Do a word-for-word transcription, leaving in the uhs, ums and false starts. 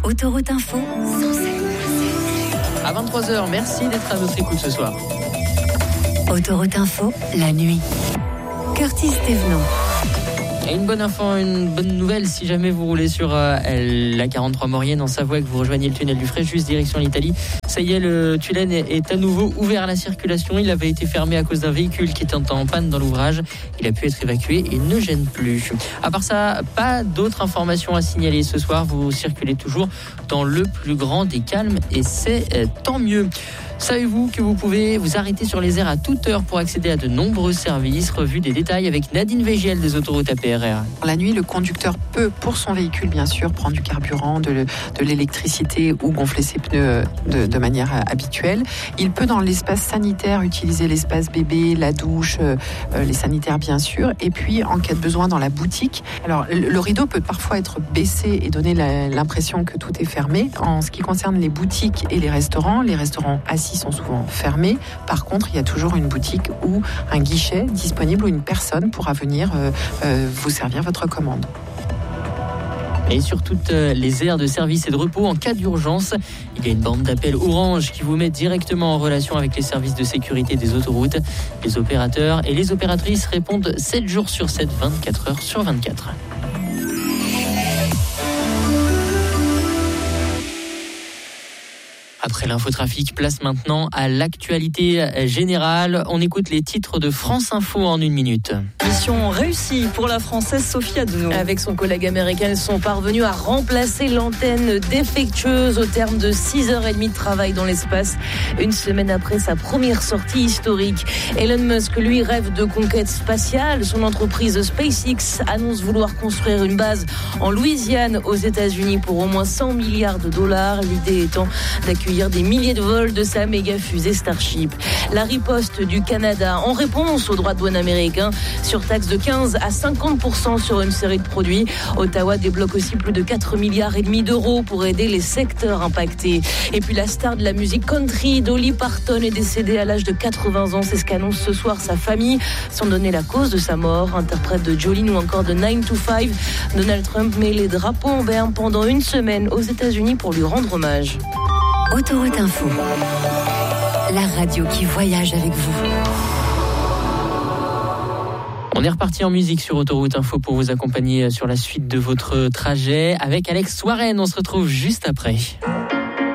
Autoroute Info, À vingt-trois heures, merci d'être à notre écoute ce soir. Autoroute Info, la nuit. Curtis Thévenot. Et une bonne info, une bonne nouvelle, si jamais vous roulez sur euh, la quarante-trois Maurienne en Savoie et que vous rejoignez le tunnel du Fréjus direction l'Italie, ça y est, le tunnel est, est à nouveau ouvert à la circulation. Il avait été fermé à cause d'un véhicule qui était en panne dans l'ouvrage. Il a pu être évacué et ne gêne plus. À part ça, pas d'autres informations à signaler ce soir. Vous circulez toujours dans le plus grand des calmes et c'est euh, tant mieux. Savez-vous que vous pouvez vous arrêter sur les aires à toute heure pour accéder à de nombreux services? Revue des détails avec Nadine Végiel des autoroutes A P R R. La nuit, le conducteur peut, pour son véhicule bien sûr, prendre du carburant, de, le, de l'électricité ou gonfler ses pneus de, de manière habituelle. Il peut dans l'espace sanitaire utiliser l'espace bébé, la douche, euh, les sanitaires bien sûr. Et puis en cas de besoin dans la boutique. Alors le, le rideau peut parfois être baissé et donner la, l'impression que tout est fermé. En ce qui concerne les boutiques et les restaurants, les restaurants assis sont souvent fermés. Par contre, il y a toujours une boutique ou un guichet disponible où une personne pourra venir euh, euh, vous servir votre commande. Et sur toutes les aires de service et de repos, en cas d'urgence, il y a une bande d'appel Orange qui vous met directement en relation avec les services de sécurité des autoroutes. Les opérateurs et les opératrices répondent sept jours sur sept, vingt-quatre heures sur vingt-quatre. Après l'infotrafic, place maintenant à l'actualité générale. On écoute les titres de France Info en une minute. Mission réussie pour la Française Sophie Adenau. Avec son collègue américain, ils sont parvenus à remplacer l'antenne défectueuse au terme de six heures trente de travail dans l'espace. Une semaine après sa première sortie historique. Elon Musk, lui, rêve de conquête spatiale. Son entreprise SpaceX annonce vouloir construire une base en Louisiane, aux États-Unis, pour au moins cent milliards de dollars. L'idée étant d'accueillir des milliers de vols de sa méga fusée Starship. La riposte du Canada en réponse aux droits de douane américains, surtaxe de quinze à cinquante pour cent sur une série de produits. Ottawa débloque aussi plus de quatre milliards et demi d'euros pour aider les secteurs impactés. Et puis la star de la musique country, Dolly Parton, est décédée à l'âge de quatre-vingts ans. C'est ce qu'annonce ce soir sa famille, sans donner la cause de sa mort. Interprète de Jolene ou encore de nine to five, Donald Trump met les drapeaux en berne pendant une semaine aux États-Unis pour lui rendre hommage. Autoroute Info, la radio qui voyage avec vous. On est reparti en musique sur Autoroute Info pour vous accompagner sur la suite de votre trajet avec Alex Warren. On se retrouve juste après.